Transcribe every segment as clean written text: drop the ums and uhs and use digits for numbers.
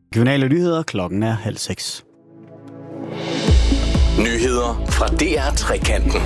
Regionale nyheder, klokken er 5:30. Nyheder fra DR-trekanten.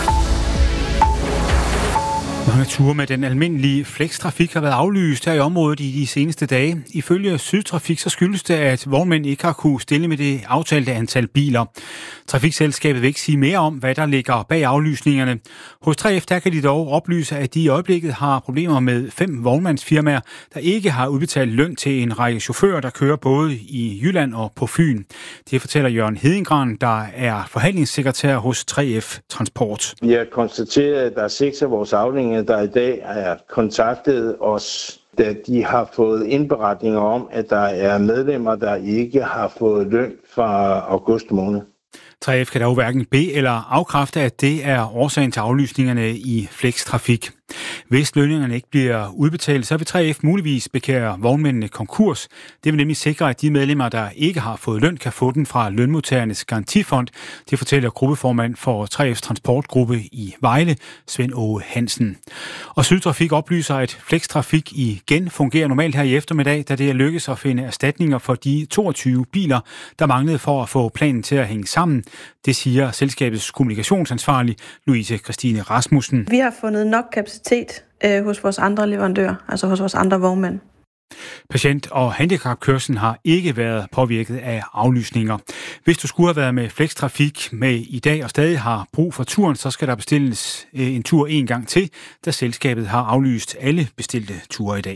Mange ture med den almindelige flextrafik har været aflyst her i området i de seneste dage. Ifølge Sydtrafik så skyldes det, at vognmænd ikke har kunne stille med det aftalte antal biler. Trafikselskabet vil ikke sige mere om, hvad der ligger bag aflysningerne. Hos 3F der kan de dog oplyse, at de i øjeblikket har problemer med 5 vognmandsfirmaer, der ikke har udbetalt løn til en række chauffører, der kører både i Jylland og på Fyn. Det fortæller Jørgen Hedengran, der er forhandlingssekretær hos 3F Transport. Vi har konstateret, at der er 6 af vores afdelinger, der i dag er kontaktet os, da de har fået indberetninger om, at der er medlemmer, der ikke har fået løn fra august måned. 3F kan dog hverken bede eller afkræfte, at det er årsagen til aflysningerne i flextrafik. Hvis lønningerne ikke bliver udbetalt, så vil 3F muligvis begære vognmændene konkurs. Det vil nemlig sikre, at de medlemmer, der ikke har fået løn, kan få den fra Lønmodtagernes Garantifond. Det fortæller gruppeformand for 3F's transportgruppe i Vejle, Svend Åge Hansen. Og Sydtrafik oplyser, at flextrafik igen fungerer normalt her i eftermiddag, da det er lykkedes at finde erstatninger for de 22 biler, der manglede for at få planen til at hænge sammen. Det siger selskabets kommunikationsansvarlig, Louise Christine Rasmussen. Vi har fundet nok kapacitet hos vores andre leverandører, altså hos vores andre vognmænd. Patient- og handicapkørslen har ikke været påvirket af aflysninger. Hvis du skulle have været med flextrafik med i dag og stadig har brug for turen, så skal der bestilles en tur en gang til, da selskabet har aflyst alle bestilte ture i dag.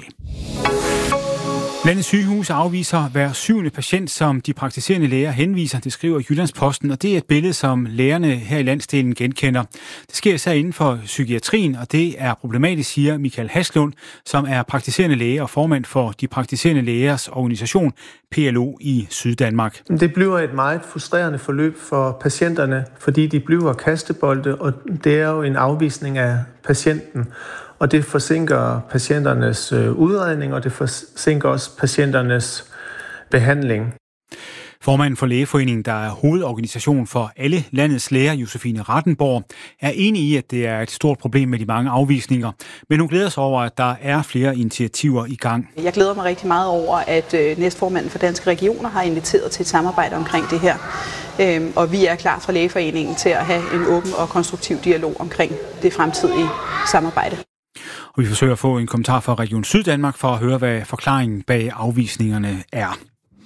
Landets sygehus afviser hver 7. patient, som de praktiserende læger henviser, det skriver Jyllandsposten, og det er et billede, som lægerne her i landsdelen genkender. Det sker især inden for psykiatrien, og det er problematisk, siger Michael Haslund, som er praktiserende læge og formand for de praktiserende lægers organisation PLO i Syddanmark. Det bliver et meget frustrerende forløb for patienterne, fordi de bliver kastebolde, og det er jo en afvisning af patienten. Og det forsinker patienternes udredning, og det forsinker også patienternes behandling. Formanden for Lægeforeningen, der er hovedorganisation for alle landets læger, Josefine Rattenborg, er enig i, at det er et stort problem med de mange afvisninger. Men hun glæder sig over, at der er flere initiativer i gang. Jeg glæder mig rigtig meget over, at næstformanden for Danske Regioner har inviteret til et samarbejde omkring det her. Og vi er klar fra Lægeforeningen til at have en åben og konstruktiv dialog omkring det fremtidige samarbejde. Og vi forsøger at få en kommentar fra Region Syddanmark for at høre, hvad forklaringen bag afvisningerne er.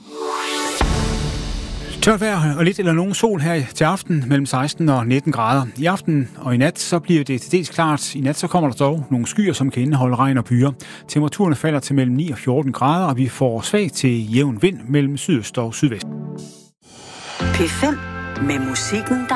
Tørt vejr og lidt eller nogen sol her til aften mellem 16 og 19 grader. I aften og i nat så bliver det til dels klart. I nat så kommer der dog nogle skyer, som kan indeholde regn og byger. Temperaturen falder til mellem 9 og 14 grader, og vi får svag til jævn vind mellem sydøst og sydvest. P5 med musikken, der